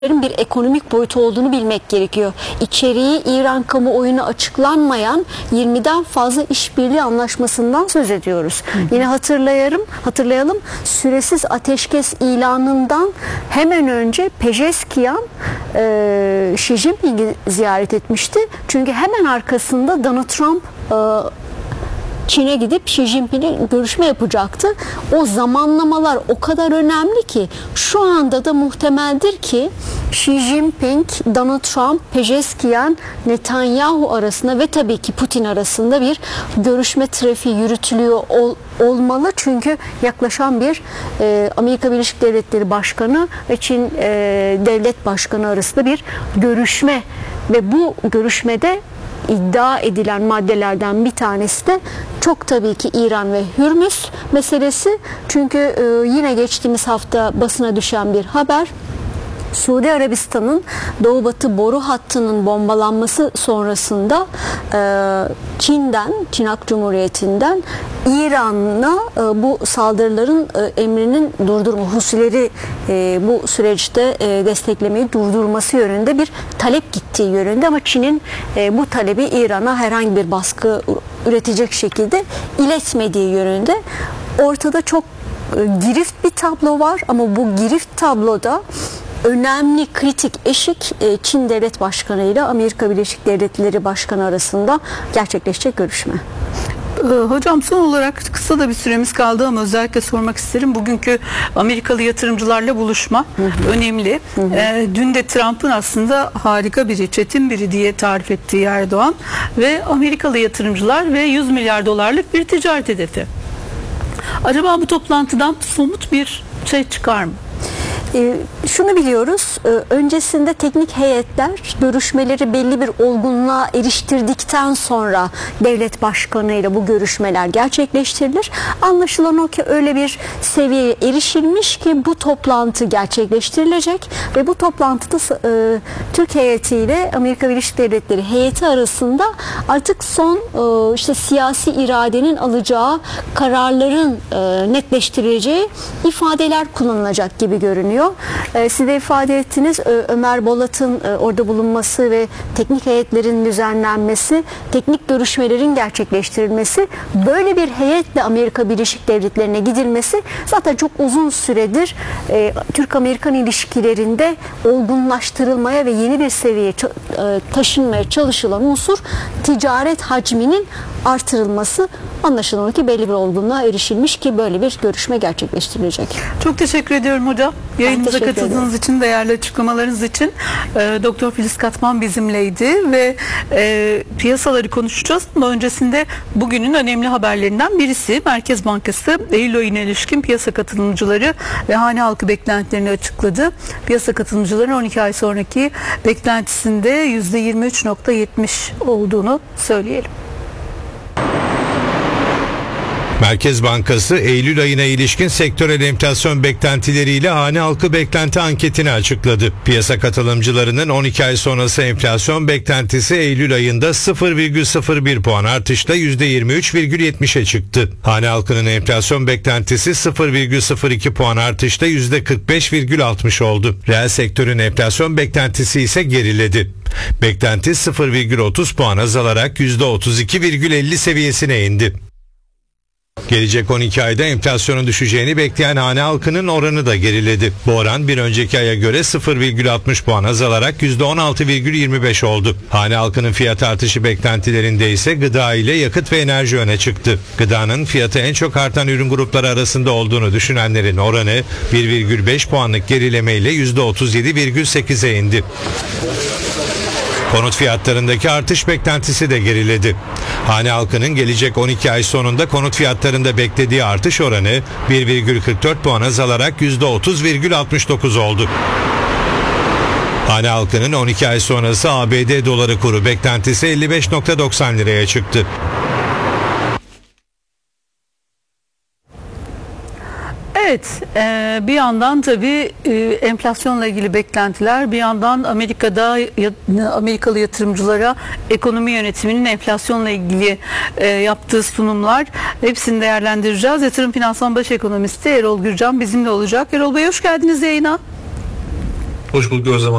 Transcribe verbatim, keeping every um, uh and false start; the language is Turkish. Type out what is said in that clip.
bir ekonomik boyutu olduğunu bilmek gerekiyor. İçeriği İran kamuoyuna açıklanmayan yirmiden fazla işbirliği anlaşmasından söz ediyoruz. Hı hı. Yine hatırlayalım, hatırlayalım süresiz ateşkes ilanından hemen önce Pezeşkiyan e, Xi Jinping'i ziyaret etmişti. Çünkü hemen arkasında Donald Trump e, Çin'e gidip Xi Jinping'le görüşme yapacaktı. O zamanlamalar o kadar önemli ki şu anda da muhtemeldir ki Xi Jinping, Donald Trump, Pezeşkiyan, Netanyahu arasında ve tabii ki Putin arasında bir görüşme trafiği yürütülüyor ol, olmalı. Çünkü yaklaşan bir e, Amerika Birleşik Devletleri Başkanı ve Çin e, Devlet Başkanı arasında bir görüşme ve bu görüşmede iddia edilen maddelerden bir tanesi de çok tabii ki İran ve Hürmüz meselesi. Çünkü e, yine geçtiğimiz hafta basına düşen bir haber. Suudi Arabistan'ın Doğu Batı boru hattının bombalanması sonrasında e, Çin'den, Çin Halk Cumhuriyeti'nden İran'a e, bu saldırıların e, emrinin durdurma, Husileri e, bu süreçte e, desteklemeyi durdurması yönünde bir talep gittiği yönünde, ama Çin'in e, bu talebi İran'a herhangi bir baskı üretecek şekilde iletmediği yönünde. Ortada çok e, girift bir tablo var, ama bu girift tabloda önemli kritik eşik Çin Devlet Başkanı ile Amerika Birleşik Devletleri Başkanı arasında gerçekleşecek görüşme. Hocam, son olarak kısa da bir süremiz kaldı ama özellikle sormak isterim. Bugünkü Amerikalı yatırımcılarla buluşma hı hı. önemli. Hı hı. E, dün de Trump'ın aslında harika biri, çetin biri diye tarif ettiği Erdoğan ve Amerikalı yatırımcılar ve yüz milyar dolarlık bir ticaret hedefi. Acaba bu toplantıdan somut bir şey çıkar mı? Ee, şunu biliyoruz, e, öncesinde teknik heyetler görüşmeleri belli bir olgunluğa eriştirdikten sonra devlet başkanı ile bu görüşmeler gerçekleştirilir. Anlaşılan o ki öyle bir seviyeye erişilmiş ki bu toplantı gerçekleştirilecek ve bu toplantıda e, Türk heyeti ile Amerika Birleşik Devletleri heyeti arasında artık son e, işte siyasi iradenin alacağı kararların e, netleştirileceği ifadeler kullanılacak gibi görünüyor. Ee, siz de ifade ettiniz, Ömer Bolat'ın e, orada bulunması ve teknik heyetlerin düzenlenmesi, teknik görüşmelerin gerçekleştirilmesi, böyle bir heyetle Amerika Birleşik Devletleri'ne gidilmesi zaten çok uzun süredir e, Türk-Amerikan ilişkilerinde olgunlaştırılmaya ve yeni bir seviyeye e, taşınmaya çalışılan unsur ticaret hacminin artırılması. Anlaşılan ki belli bir olgunluğa erişilmiş ki böyle bir görüşme gerçekleştirilecek. Çok teşekkür ediyorum hocam. Yayınımıza katıldığınız için, değerli açıklamalarınız için. E, Doktor Filiz Katman bizimleydi ve e, piyasaları konuşacağız. Ama öncesinde bugünün önemli haberlerinden birisi, Merkez Bankası Eylül ayına ilişkin piyasa katılımcıları ve hane halkı beklentilerini açıkladı. Piyasa katılımcıların on iki ay sonraki beklentisinde yüzde yirmi üç virgül yetmiş olduğunu söyleyelim. Merkez Bankası Eylül ayına ilişkin sektörel enflasyon beklentileriyle hane halkı beklenti anketini açıkladı. Piyasa katılımcılarının on iki ay sonrası enflasyon beklentisi Eylül ayında sıfır virgül sıfır bir puan artışla yüzde yirmi üç virgül yetmişe çıktı. Hane halkının enflasyon beklentisi sıfır virgül sıfır iki puan artışla yüzde kırk beş virgül altmış oldu. Reel sektörün enflasyon beklentisi ise geriledi. Beklenti sıfır virgül otuz puan azalarak yüzde otuz iki virgül elli seviyesine indi. Gelecek on iki ayda enflasyonun düşeceğini bekleyen hane halkının oranı da geriledi. Bu oran bir önceki aya göre sıfır virgül altmış puan azalarak yüzde on altı virgül yirmi beş oldu. Hane halkının fiyat artışı beklentilerinde ise gıda ile yakıt ve enerji öne çıktı. Gıdanın fiyatı en çok artan ürün grupları arasında olduğunu düşünenlerin oranı bir virgül beş puanlık gerilemeyle yüzde otuz yedi virgül sekize indi. Konut fiyatlarındaki artış beklentisi de geriledi. Hane halkının gelecek on iki ay sonunda konut fiyatlarında beklediği artış oranı bir virgül kırk dört puan azalarak yüzde otuz virgül altmış dokuz oldu. Hane halkının on iki ay sonrası A B D doları kuru beklentisi elli beş virgül doksan liraya çıktı. Evet, e, bir yandan tabii e, enflasyonla ilgili beklentiler, bir yandan Amerika'da ya, Amerikalı yatırımcılara ekonomi yönetiminin enflasyonla ilgili e, yaptığı sunumlar, hepsini değerlendireceğiz. Yatırım Finansman Baş Ekonomisti Erol Gürcan bizimle olacak. Erol Bey, hoş geldiniz yayına. Hoş bulduk Özlem Hanım.